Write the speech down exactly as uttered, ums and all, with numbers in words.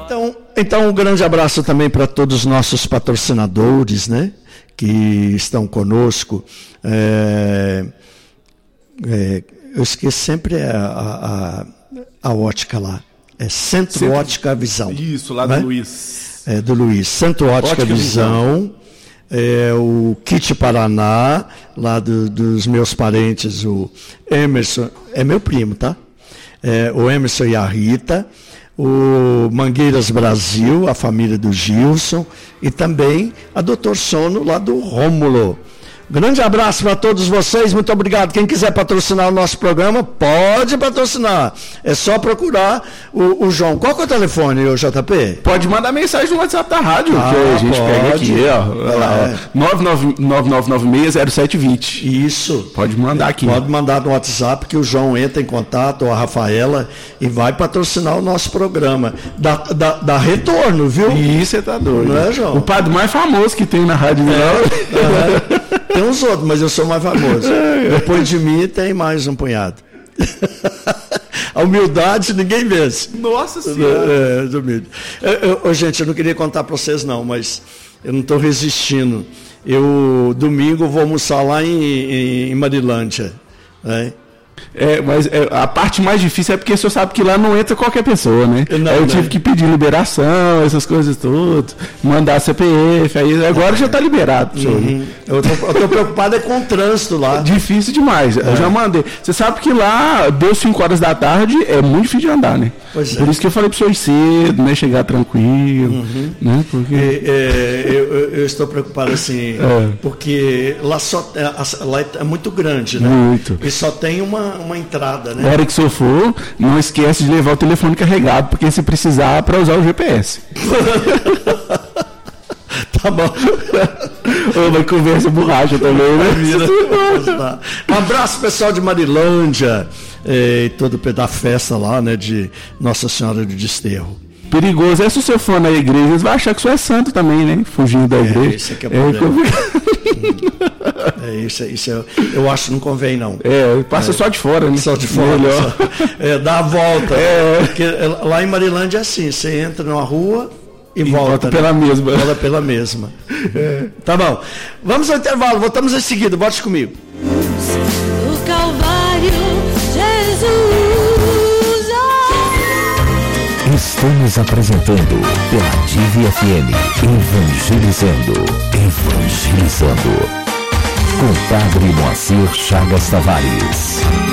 Então, então um grande abraço também para todos os nossos patrocinadores, né, que estão conosco. É, é, eu esqueço sempre a, a, a ótica lá. É Centro, Centro Ótica Visão. Isso, lá do né? Luiz. É, do Luiz. Centro Ótica, Ótica Visão. Visão. É, o Kit Paraná, lá do, dos meus parentes, o Emerson, é meu primo, tá? É, o Emerson e a Rita. O Mangueiras Brasil, a família do Gilson. E também a doutor Sono, lá do Rômulo. Grande abraço para todos vocês, muito obrigado. Quem quiser patrocinar o nosso programa, pode patrocinar. É só procurar o, o João. Qual que é o telefone, o J P? Pode mandar mensagem no WhatsApp da rádio, ah, que a gente pode. Pega aqui, ó. É. nove nove nove nove seis zero sete dois zero. Isso. Pode mandar aqui. Pode mandar no WhatsApp que o João entra em contato, ou a Rafaela, e vai patrocinar o nosso programa. Dá, dá, dá retorno, viu? Isso, você tá doido. Não é, João? O padre mais famoso que tem na rádio. É. É. Tem uns outros, mas eu sou mais famoso. Depois de mim tem mais um punhado. A humildade ninguém vence. Nossa Senhora. É, humilde. Eu, eu, eu, gente, eu não queria contar para vocês não, mas eu não estou resistindo. Eu, domingo, vou almoçar lá em, em, em Marilândia. Né? É, mas é, a parte mais difícil é porque o senhor sabe que lá não entra qualquer pessoa, né? Não, aí eu não. tive que pedir liberação, essas coisas tudo, mandar C P F, aí agora já está liberado. Uhum. Eu estou preocupado é com o trânsito lá. Difícil demais, é. Eu já mandei. Você sabe que lá, deu cinco horas da tarde, é muito difícil de andar, né? Pois Por é. isso que eu falei para o senhor ir cedo, né? Chegar tranquilo, uhum. né? Porque... É, é, eu, eu estou preocupado assim, é. porque lá, só, lá é muito grande, né? Muito. E só tem uma, uma entrada, né? Na hora que o senhor for, não esquece de levar o telefone carregado, porque se precisar, para usar o G P S. Tá bom. Uma conversa borracha também, né? Um abraço, pessoal de Marilândia, e todo o da festa lá, né, de Nossa Senhora do Desterro. Perigoso. É se o senhor for na igreja, eles vão achar que o senhor é santo também, né? Fugindo da igreja. É, isso aqui é problema. É, é isso, isso é, eu acho que não convém, não. É, passa é, só de fora, né? Só de fora. Só, é, dá a volta. É. Porque lá em Marilândia é assim, você entra numa rua e, e volta. volta pela né? mesma. Volta pela mesma. É. Tá bom. Vamos ao intervalo, voltamos em seguida. Bote comigo. O Calvário, Jesus. Estamos apresentando pela Divi F M, Evangelizando, Evangelizando, com Padre Moacir Chagas Tavares.